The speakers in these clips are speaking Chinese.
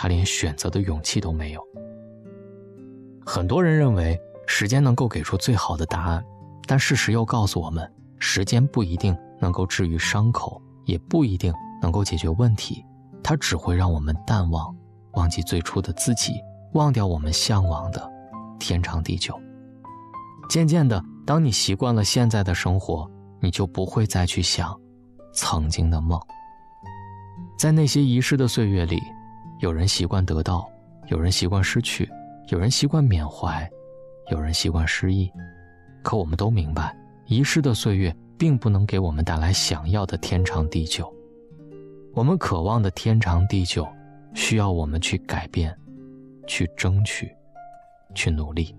他连选择的勇气都没有。很多人认为时间能够给出最好的答案，但事实又告诉我们，时间不一定能够治愈伤口，也不一定能够解决问题，它只会让我们淡忘，忘记最初的自己，忘掉我们向往的天长地久。渐渐的，当你习惯了现在的生活，你就不会再去想曾经的梦。在那些遗失的岁月里，有人习惯得到，有人习惯失去，有人习惯缅怀，有人习惯失忆。可我们都明白，遗失的岁月并不能给我们带来想要的天长地久。我们渴望的天长地久，需要我们去改变，去争取，去努力。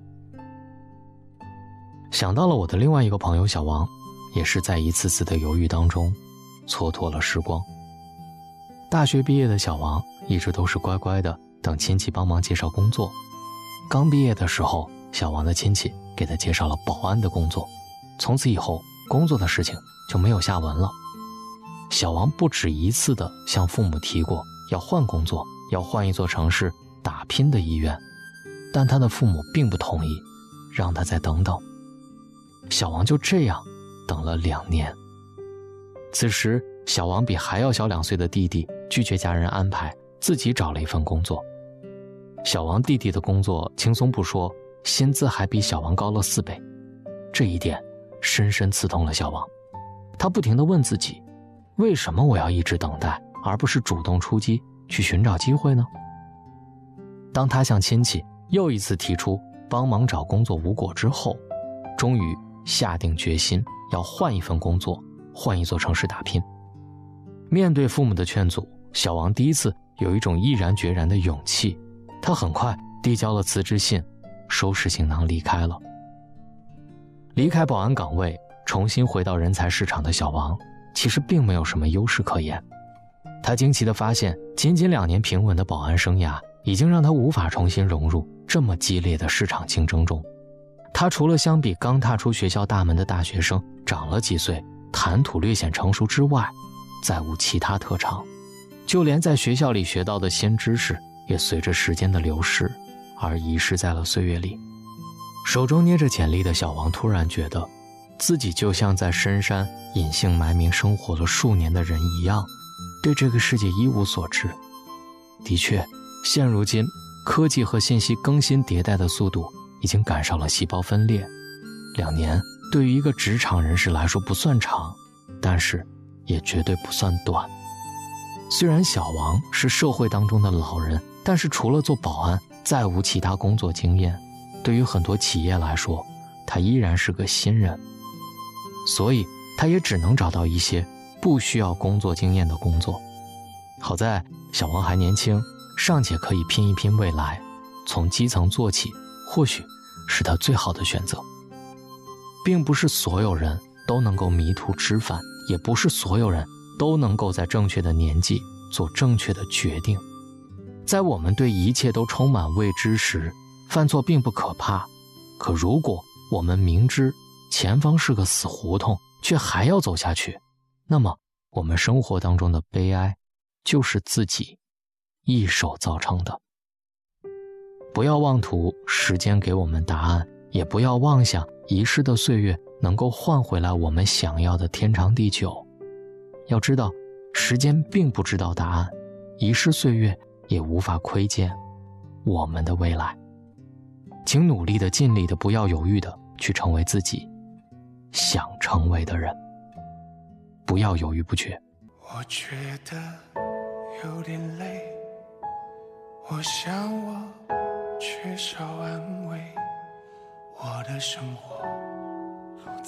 想到了我的另外一个朋友小王，也是在一次次的犹豫当中蹉跎了时光。大学毕业的小王一直都是乖乖的等亲戚帮忙介绍工作。刚毕业的时候，小王的亲戚给他介绍了保安的工作，从此以后工作的事情就没有下文了。小王不止一次的向父母提过要换工作，要换一座城市打拼的意愿，但他的父母并不同意，让他再等等。小王就这样等了2年。此时小王比还要小2岁的弟弟拒绝家人安排，自己找了一份工作。小王弟弟的工作轻松不说，薪资还比小王高了4倍，这一点深深刺痛了小王。他不停地问自己，为什么我要一直等待，而不是主动出击去寻找机会呢？当他向亲戚又一次提出帮忙找工作无果之后，终于下定决心要换一份工作，换一座城市打拼。面对父母的劝阻，小王第一次有一种毅然决然的勇气，他很快递交了辞职信，收拾行囊离开了。离开保安岗位，重新回到人才市场的小王，其实并没有什么优势可言。他惊奇地发现，仅仅2年平稳的保安生涯，已经让他无法重新融入这么激烈的市场竞争中。他除了相比刚踏出学校大门的大学生长了几岁，谈吐略显成熟之外，再无其他特长。就连在学校里学到的新知识，也随着时间的流逝而遗失在了岁月里。手中捏着简历的小王突然觉得，自己就像在深山隐姓埋名生活了数年的人一样，对这个世界一无所知。的确，现如今科技和信息更新迭代的速度已经赶上了细胞分裂。2年对于一个职场人士来说不算长，但是也绝对不算短。虽然小王是社会当中的老人，但是除了做保安，再无其他工作经验。对于很多企业来说，他依然是个新人，所以他也只能找到一些不需要工作经验的工作。好在小王还年轻，尚且可以拼一拼未来，从基层做起，或许是他最好的选择。并不是所有人都能够迷途知返，也不是所有人都能够在正确的年纪做正确的决定。在我们对一切都充满未知时，犯错并不可怕，可如果我们明知前方是个死胡同，却还要走下去，那么我们生活当中的悲哀就是自己一手造成的。不要妄图时间给我们答案，也不要妄想遗失的岁月能够换回来我们想要的天长地久。要知道，时间并不知道答案，遗失岁月也无法窥见我们的未来。请努力的、尽力的、不要犹豫的去成为自己想成为的人，不要犹豫不决。 我觉得有点累，我想我缺少安慰，我的生活